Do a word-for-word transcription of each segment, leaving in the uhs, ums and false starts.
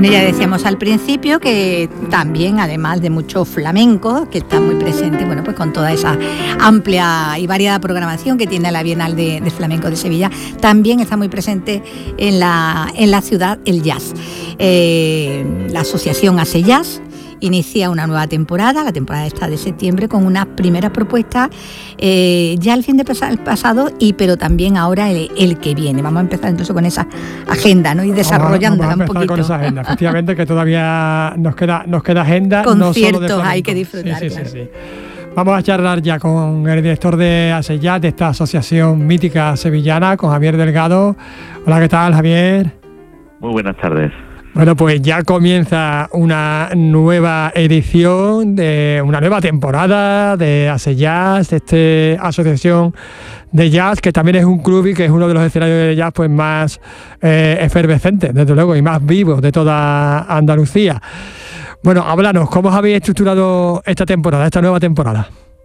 Bueno, ya decíamos al principio que también, además de mucho flamenco, que está muy presente, bueno, pues con toda esa amplia y variada programación que tiene la Bienal de, de Flamenco de Sevilla, también está muy presente en la, en la ciudad el jazz. Eh, la asociación Hace Jazz inicia una nueva temporada, la temporada está de septiembre, con unas primeras propuestas eh, ya el fin de pas- el pasado, y pero también ahora el, el que viene. Vamos a empezar entonces con esa agenda, ¿no? Y desarrollándola vamos a, vamos a un poquito. con esa agenda, efectivamente, que todavía nos queda, nos queda agenda. Conciertos no solo de hay que disfrutar. Sí, sí, claro. sí, sí. Vamos a charlar ya con el director de Hace Jazz, de esta asociación mítica sevillana, con Javier Delgado. Hola, ¿qué tal, Javier? Muy buenas tardes. Bueno, pues ya comienza una nueva edición de una nueva temporada de Hace Jazz, de esta asociación de jazz, que también es un club y que es uno de los escenarios de jazz pues más eh, efervescentes, desde luego, y más vivos de toda Andalucía. Bueno, háblanos, ¿cómo os habéis estructurado esta temporada, esta nueva temporada?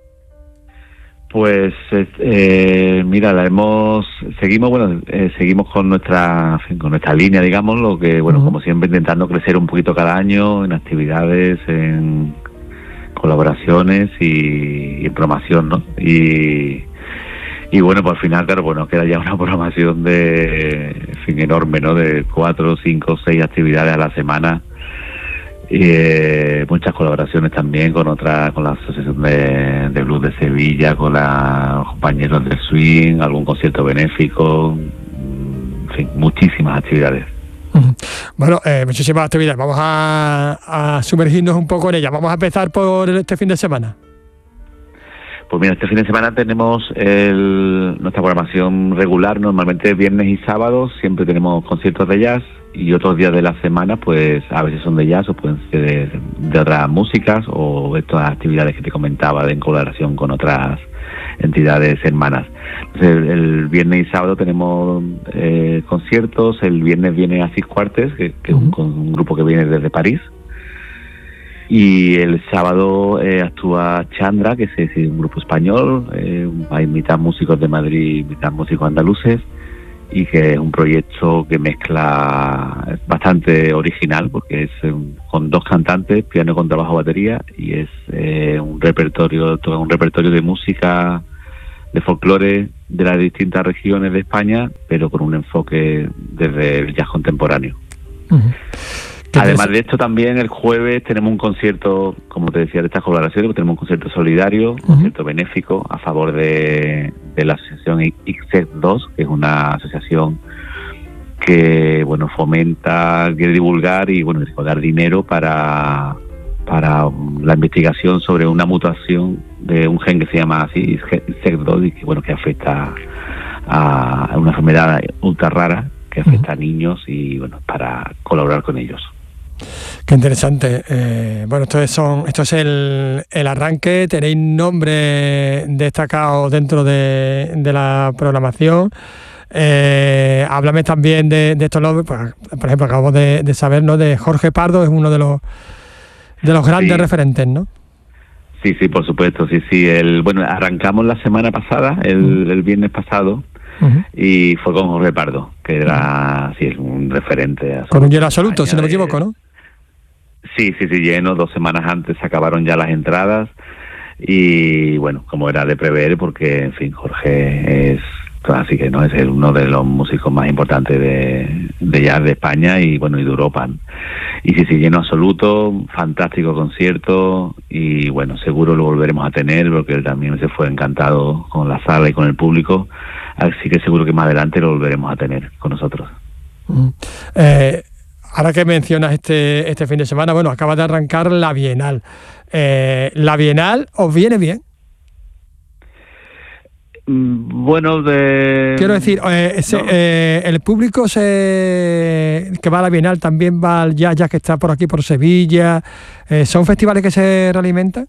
Pues eh, mira, la hemos seguimos bueno eh, seguimos con nuestra con nuestra línea, digamos, lo que bueno, uh-huh. como siempre, intentando crecer un poquito cada año en actividades, en colaboraciones y, y en promoción, ¿no? Y y bueno, pues al final, claro, bueno, queda ya una programación de en fin, enorme, ¿no? De cuatro, cinco, seis actividades a la semana. Y eh, muchas colaboraciones también con otra, con la Asociación de, de Blues de Sevilla, con la, los compañeros del swing, algún concierto benéfico, en fin, muchísimas actividades. Bueno, eh, muchísimas actividades. Vamos a, a sumergirnos un poco en ellas. Vamos a empezar por este fin de semana. Pues mira, este fin de semana tenemos el, nuestra programación regular, normalmente viernes y sábados, siempre tenemos conciertos de jazz, y otros días de la semana pues a veces son de jazz o pueden ser de, de otras músicas o estas actividades que te comentaba de en colaboración con otras entidades hermanas. Entonces, el, el viernes y sábado tenemos eh, conciertos. El viernes viene Asís Cuartes, que, que uh-huh. es un, un grupo que viene desde París. Y el sábado eh, actúa Chandra, que es, es un grupo español, eh, hay mitad músicos de Madrid, mitad músicos andaluces, y que es un proyecto que mezcla, es bastante original, porque es eh, con dos cantantes, piano con trabajo batería, y es eh, un repertorio, todo un repertorio de música, de folclore de las distintas regiones de España, pero con un enfoque desde el jazz contemporáneo. Uh-huh. Además de esto, también el jueves tenemos un concierto, como te decía, de estas colaboraciones, tenemos un concierto solidario, un uh-huh. concierto benéfico a favor de, de la asociación I C S E C dos, que es una asociación que bueno fomenta, quiere divulgar y bueno dar dinero para para la investigación sobre una mutación de un gen que se llama así, I C S E C dos, y que bueno que afecta a una enfermedad ultra rara que afecta uh-huh. a niños, y bueno, para colaborar con ellos. Qué interesante. Eh, bueno, esto es, son, esto es el, el arranque. Tenéis nombre destacado dentro de, de la programación. Eh, háblame también de, de estos nombres. Pues, por ejemplo, acabamos de, de saber, ¿no? De Jorge Pardo, es uno de los de los grandes sí. referentes, ¿no? Sí, sí, por supuesto, sí, sí. El, bueno, arrancamos la semana pasada, el, el viernes pasado. Uh-huh. Y fue con Jorge Pardo, que era sí, es un referente. Con un lleno absoluto, si no me equivoco, ¿no? Sí, sí, sí, lleno. Dos semanas antes se acabaron ya las entradas. Y bueno, como era de prever, porque, en fin, Jorge es, así que no es uno de los músicos más importantes de, de jazz de España y bueno, y de Europa. Y sí, sí, lleno absoluto, fantástico concierto, y bueno, seguro lo volveremos a tener, porque él también se fue encantado con la sala y con el público. Así que seguro que más adelante lo volveremos a tener con nosotros. Mm. Eh, ahora que mencionas este este fin de semana, bueno, acaba de arrancar la Bienal. Eh, ¿La Bienal os viene bien? Bueno, de... Quiero decir, eh, ese, no. eh, el público se, que va a la Bienal también va al jazz, ya que está por aquí, por Sevilla. Eh, ¿Son festivales que se realimentan?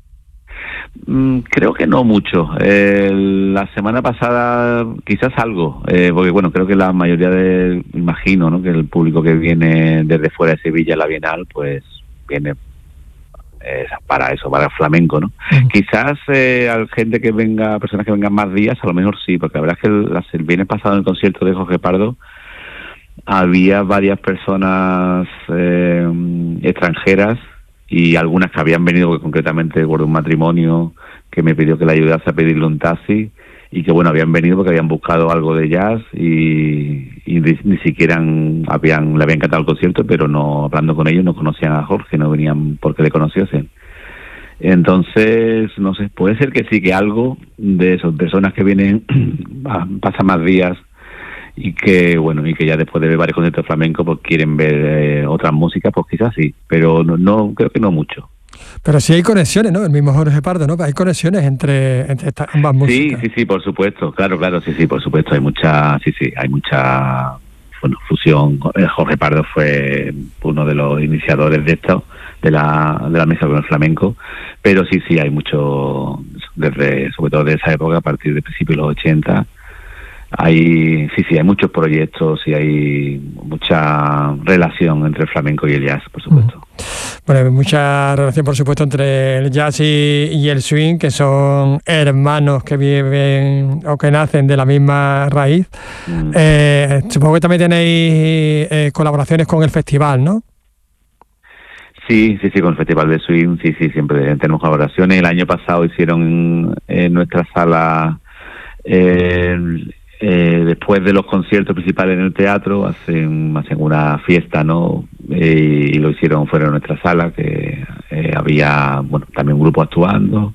Creo que no mucho. Eh, la semana pasada quizás algo, eh, porque bueno, creo que la mayoría de, imagino, ¿no? que el público que viene desde fuera de Sevilla a la Bienal, pues viene eh, para eso, para el flamenco, ¿no? Uh-huh. Quizás eh, a gente que venga, personas que vengan más días, a lo mejor sí, porque la verdad es que el, el viernes pasado en el concierto de Jorge Pardo, había varias personas eh, extranjeras y algunas que habían venido, porque concretamente por un matrimonio que me pidió que le ayudase a pedirle un taxi, y que bueno, habían venido porque habían buscado algo de jazz y, y ni, ni siquiera habían, le había encantado el concierto, pero no, hablando con ellos, no conocían a Jorge, no venían porque le conociesen. Entonces, no sé, puede ser que sí, que algo de esas personas que vienen pasan más días y que bueno, y que ya después de ver varios conciertos flamencos pues quieren ver eh, otras músicas, pues quizás sí, pero no, no creo que no mucho. Pero sí hay conexiones, ¿no? El mismo Jorge Pardo, ¿no? Hay conexiones entre, entre estas ambas músicas. Sí, sí, sí, por supuesto, claro, claro, sí, sí, por supuesto, hay mucha, sí, sí, hay mucha, bueno, fusión. Jorge Pardo fue uno de los iniciadores de esto, de la, de la mesa con el flamenco, pero sí, sí, hay mucho, desde, sobre todo de esa época, a partir de principios de los ochenta, hay, sí, sí, hay muchos proyectos y hay mucha relación entre el flamenco y el jazz, por supuesto. Mm. Bueno, hay mucha relación, por supuesto, entre el jazz y, y el swing, que son hermanos que viven o que nacen de la misma raíz. Mm. Eh, supongo que también tenéis eh, colaboraciones con el festival, ¿no? Sí, sí, sí, con el Festival de Swing, sí, sí, siempre tenemos colaboraciones. El año pasado hicieron en nuestra sala, eh, eh, después de los conciertos principales en el teatro, hacen, hacen una fiesta, ¿no? Eh, y lo hicieron fuera de nuestra sala, que eh, había, bueno, también un grupo actuando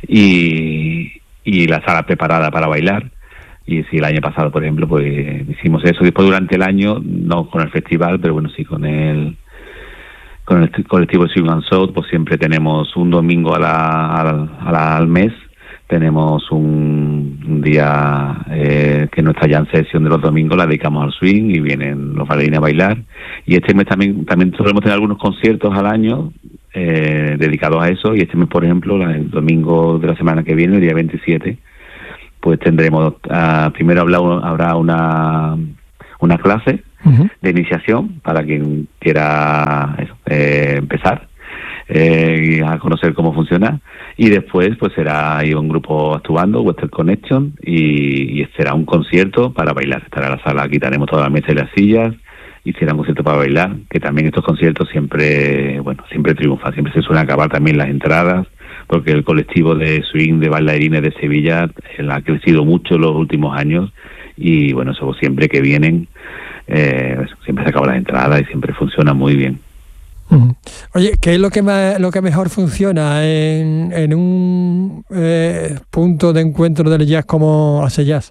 y, y la sala preparada para bailar. Y sí, el año pasado, por ejemplo, pues hicimos eso. Después, durante el año, no con el festival, pero bueno, sí con el con el colectivo Swing and Soul, pues siempre tenemos un domingo a la, a la, a la, al mes, tenemos un, un día eh, que nuestra jam session de los domingos la dedicamos al swing y vienen los bailarines a bailar. Y este mes también también solemos tener algunos conciertos al año eh, dedicados a eso, y este mes, por ejemplo, el domingo de la semana que viene, el día veintisiete, pues tendremos, uh, primero habrá, habrá una, una clase uh-huh. de iniciación para quien quiera eso, eh, empezar eh, a conocer cómo funciona, y después pues será ahí un grupo actuando, Western Connection, y, y será un concierto para bailar. Estará la sala, quitaremos toda la mesa y las sillas y será un concierto para bailar, que también estos conciertos siempre, bueno, siempre triunfan, siempre se suelen acabar también las entradas, porque el colectivo de swing de bailarines de Sevilla eh, ha crecido mucho en los últimos años, y bueno, eso siempre que vienen eh, siempre se acaban las entradas y siempre funciona muy bien. Uh-huh. Oye, ¿qué es lo que más, lo que mejor funciona en, en un eh, punto de encuentro del jazz como Hace Jazz?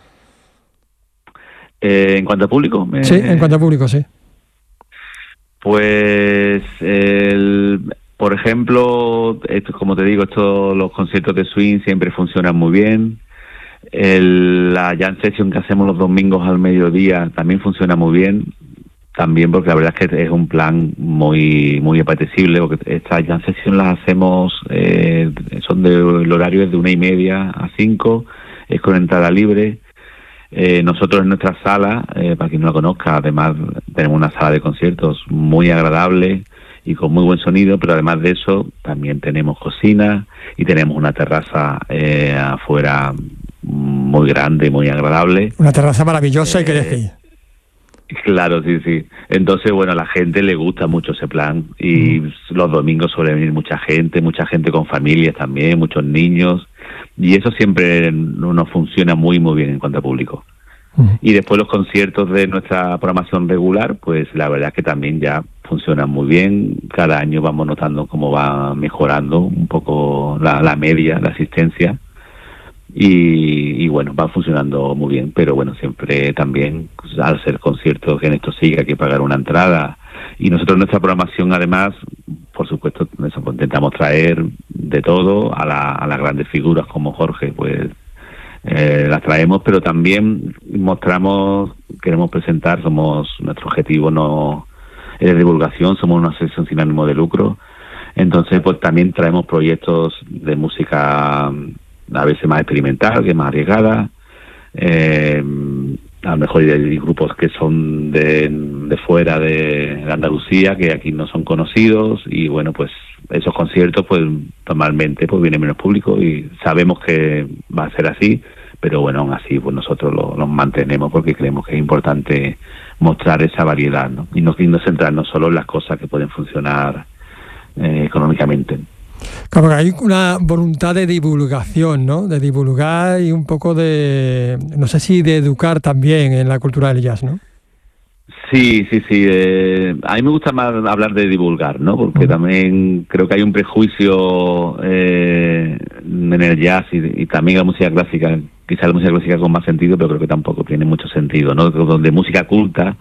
Eh, en cuanto a público, me... sí, en cuanto a público, sí. Pues el Por ejemplo, esto, como te digo, estos, los conciertos de swing siempre funcionan muy bien. El, la jam session que hacemos los domingos al mediodía también funciona muy bien. También porque la verdad es que es un plan muy muy apetecible, porque estas jam session las hacemos, eh, son de, el horario es de una y media a cinco, es con entrada libre. Eh, nosotros en nuestra sala, eh, para quien no la conozca, además tenemos una sala de conciertos muy agradable y con muy buen sonido, pero además de eso también tenemos cocina y tenemos una terraza eh, afuera muy grande, muy agradable. Una terraza maravillosa, eh, hay que decir. Claro, sí, sí. Entonces, bueno, a la gente le gusta mucho ese plan, y mm. los domingos suele venir mucha gente, mucha gente con familias también, muchos niños, y eso siempre nos funciona muy, muy bien en cuanto a público. Mm. Y después los conciertos de nuestra programación regular, pues la verdad es que también ya funcionan muy bien. Cada año vamos notando cómo va mejorando un poco la, la media, la asistencia. Y, y bueno, va funcionando muy bien, pero bueno, siempre también, pues, al ser conciertos que en esto sigue, hay que pagar una entrada, y nosotros nuestra programación además, por supuesto, eso, pues, intentamos traer de todo a, la, a las grandes figuras como Jorge, pues eh, las traemos, pero también mostramos, queremos presentar, somos, nuestro objetivo no es de divulgación, somos una asociación sin ánimo de lucro, entonces pues también traemos proyectos de música a veces más experimental, que es más arriesgada, eh, a lo mejor hay grupos que son de, de fuera de, de Andalucía, que aquí no son conocidos, y bueno, pues esos conciertos pues normalmente pues viene menos público, y sabemos que va a ser así, pero bueno, aún así pues nosotros los lo mantenemos porque creemos que es importante mostrar esa variedad, ¿no? Y no, y no centrarnos solo en las cosas que pueden funcionar eh, económicamente. Como que hay una voluntad de divulgación, ¿no? De divulgar y un poco de, no sé si de educar también en la cultura del jazz, ¿no? Sí, sí, sí. Eh, a mí me gusta más hablar de divulgar, ¿no? Porque uh-huh. también creo que hay un prejuicio eh, en el jazz y, y también la música clásica, quizá la música clásica con más sentido, pero creo que tampoco tiene mucho sentido, ¿no? De música culta,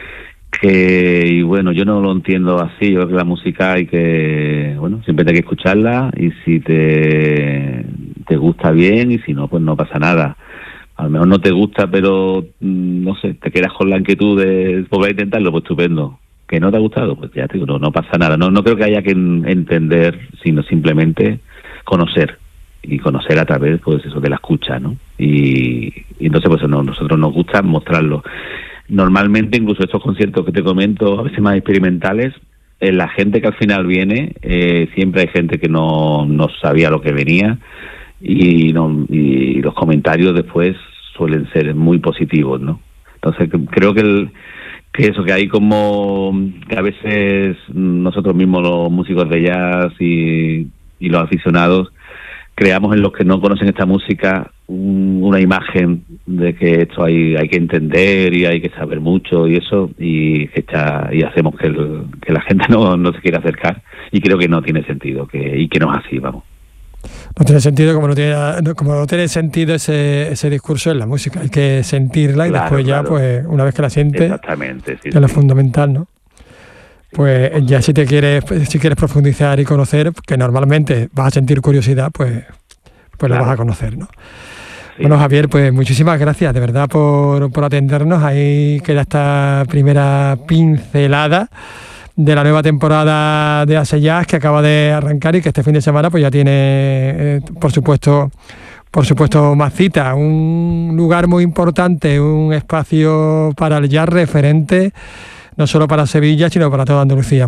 que, y bueno, yo no lo entiendo así. Yo creo que la música hay que, bueno, siempre hay que escucharla y si te, te gusta bien y si no, pues no pasa nada. A lo mejor no te gusta, pero no sé, te quedas con la inquietud de volver a intentarlo, pues estupendo. ¿Que no te ha gustado? Pues ya te digo, no, no pasa nada. No, no creo que haya que entender, sino simplemente conocer. Y conocer a través, pues eso, de la escucha, ¿no? Y, y entonces, pues no, nosotros nos gusta mostrarlo. Normalmente, incluso estos conciertos que te comento, a veces más experimentales, eh, la gente que al final viene, eh, siempre hay gente que no, no sabía lo que venía, y no y los comentarios después suelen ser muy positivos, ¿no? Entonces creo que el, que eso que hay como que a veces nosotros mismos los músicos de jazz y, y los aficionados creamos en los que no conocen esta música un, una imagen de que esto hay hay que entender y hay que saber mucho y eso y que está, y hacemos que, el, que la gente no, no se quiera acercar, y creo que no tiene sentido, que y que no es así, vamos. No tiene sentido como no tiene, como no tiene sentido ese, ese discurso en la música. Hay que sentirla y claro, después ya, claro. pues una vez que la sientes, exactamente, sí, es lo sí. fundamental, ¿no? Pues ya si te quieres, si quieres profundizar y conocer, que normalmente vas a sentir curiosidad, pues, pues claro. lo vas a conocer, ¿no? Sí. Bueno, Javier, pues muchísimas gracias de verdad por, por atendernos. Ahí queda esta primera pincelada de la nueva temporada de Ase Jazz que acaba de arrancar y que este fin de semana pues ya tiene, eh, por supuesto, por supuesto más citas. Un lugar muy importante, un espacio para el jazz referente, no solo para Sevilla, sino para toda Andalucía.